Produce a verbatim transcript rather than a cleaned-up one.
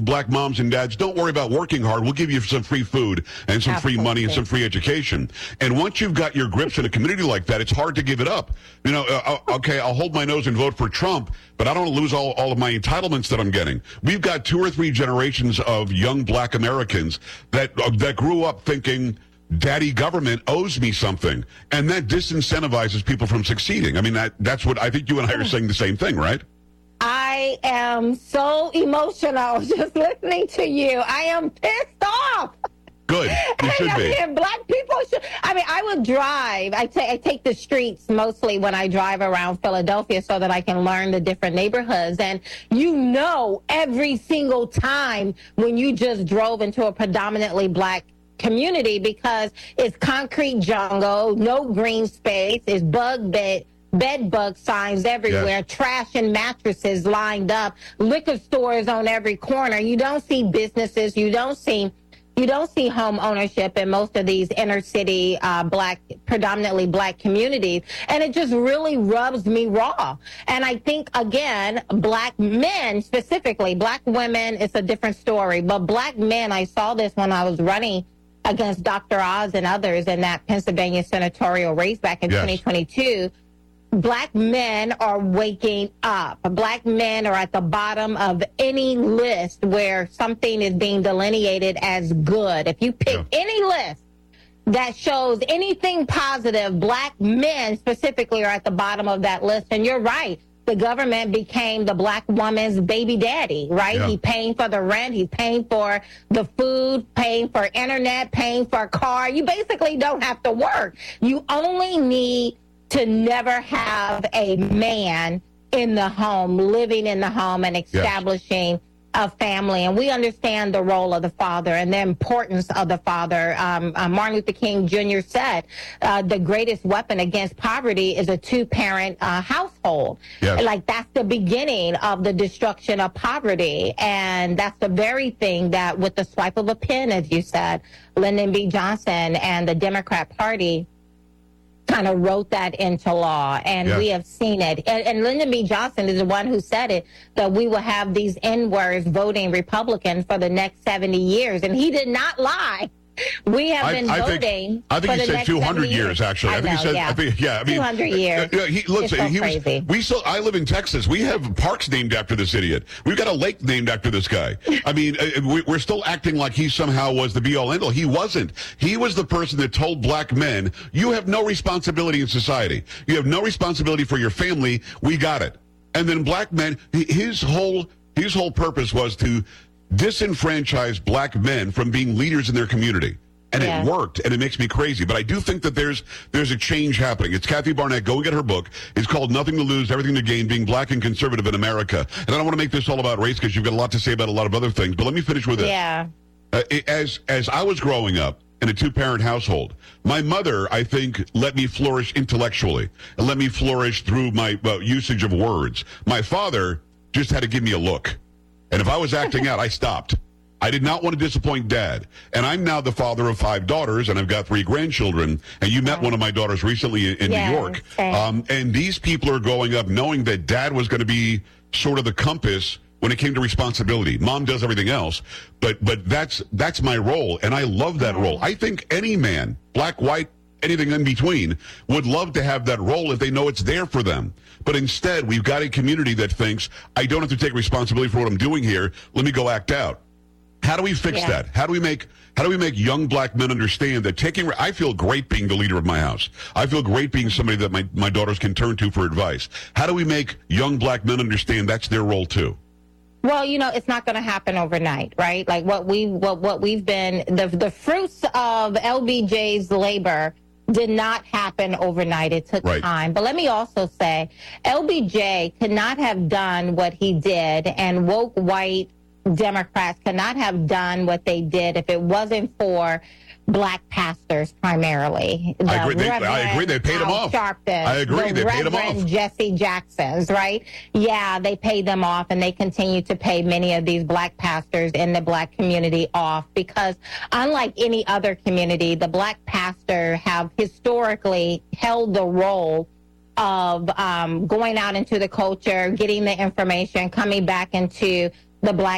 black moms and dads, don't worry about working hard. We'll give you some free food and some Absolutely. free money and some free education. And once you've got your grips in a community like that, it's hard to give it up. You know, uh, okay, I'll hold my nose and vote for Trump, but I don't want to lose all, all of my entitlements that I'm getting. We've got two or three generations of young black Americans that uh, that grew up thinking, daddy government owes me something. And that disincentivizes people from succeeding. I mean, that that's what I think you and I are saying the same thing, right? I am so emotional just listening to you. I am pissed off. Good. You should be. And black people should. I mean, I would drive. I, ta- I take the streets mostly when I drive around Philadelphia so that I can learn the different neighborhoods. And you know, every single time when you just drove into a predominantly black community, because it's concrete jungle, no green space, it's bug bed. Bed bug signs everywhere, yes. Trash and mattresses lined up, liquor stores on every corner. You don't see businesses. You don't see, you don't see home ownership in most of these inner city, uh, black, predominantly black communities. And it just really rubs me raw. And I think, again, black men specifically, black women, it's a different story. But black men, I saw this when I was running against Doctor Oz and others in that Pennsylvania senatorial race back in yes. twenty twenty-two. Black men are waking up. Black men are at the bottom of any list where something is being delineated as good. If you pick yeah. any list that shows anything positive, black men specifically are at the bottom of that list. And you're right. The government became the black woman's baby daddy, right? Yeah. He's paying for the rent. He's paying for the food, paying for internet, paying for a car. You basically don't have to work. You only need to never have a man in the home, living in the home and establishing yes. a family. And we understand the role of the father and the importance of the father. Um, uh, Martin Luther King Junior said uh, the greatest weapon against poverty is a two-parent uh, household. Yes. Like, that's the beginning of the destruction of poverty. And that's the very thing that, with the swipe of a pen, as you said, Lyndon B. Johnson and the Democrat Party kind of wrote that into law, and yes. we have seen it. And, and Lyndon B. Johnson is the one who said it, that we will have these N-words voting Republican for the next seventy years, and he did not lie. We have been I, I voting. Think, I think for he the said next two hundred years, years. actually. I, I think know, he said, yeah. I think, yeah, I mean, two hundred years. Uh, he, look, it's so he crazy. was, we still, I live in Texas. We have parks named after this idiot. We've got a lake named after this guy. I mean, uh, we, we're still acting like he somehow was the be-all, end-all. He wasn't. He was the person that told black men, you have no responsibility in society. You have no responsibility for your family. We got it. And then black men, his whole, his whole purpose was to disenfranchise black men from being leaders in their community. And yeah. it worked, and it makes me crazy. But I do think that there's there's a change happening. It's Kathy Barnett. Go and get her book. It's called Nothing to Lose, Everything to Gain, Being Black and Conservative in America. And I don't want to make this all about race because you've got a lot to say about a lot of other things. But let me finish with this. Yeah. Uh, as, as I was growing up in a two-parent household, my mother, I think, let me flourish intellectually and let me flourish through my uh, usage of words. My father just had to give me a look. And if I was acting out, I stopped. I did not want to disappoint Dad. And I'm now the father of five daughters, and I've got three grandchildren. And you met one of my daughters recently in, in yes, New York. Um, and these people are growing up knowing that Dad was going to be sort of the compass when it came to responsibility. Mom does everything else, but but that's that's my role, and I love that role. I think any man, black, white, anything in between, would love to have that role if they know it's there for them. But instead, we've got a community that thinks, I don't have to take responsibility for what I'm doing here. Let me go act out. How do we fix yeah. that? How do we make how do we make young black men understand that taking I feel great being the leader of my house. I feel great being somebody that my, my daughters can turn to for advice. How do we make young black men understand that's their role too? Well, you know, it's not going to happen overnight, right? Like what we what what we've been the the fruits of L B J's labor did not happen overnight. It took right. time. But let me also say, L B J could not have done what he did, and woke white Democrats could not have done what they did if it wasn't for black pastors primarily. The I agree. They, I agree. They paid them off. Sharpton, I agree. The They paid them Reverend off. Jesse Jacksons, right? Yeah, they paid them off, and they continue to pay many of these black pastors in the black community off because, unlike any other community, the black pastor have historically held the role of um, going out into the culture, getting the information, coming back into the black